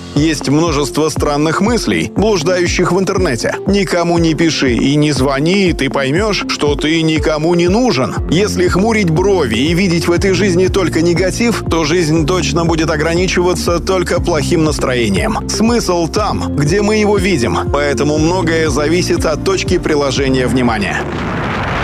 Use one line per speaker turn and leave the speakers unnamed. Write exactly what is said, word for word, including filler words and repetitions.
Есть множество странных мыслей, блуждающих в интернете. Никому не пиши и не звони, и ты поймешь, что ты никому не нужен. Если хмурить брови и видеть в этой жизни только негатив, то жизнь точно будет ограничиваться только плохим настроением. Смысл там, где мы его видим, поэтому многое зависит от точки приложения внимания.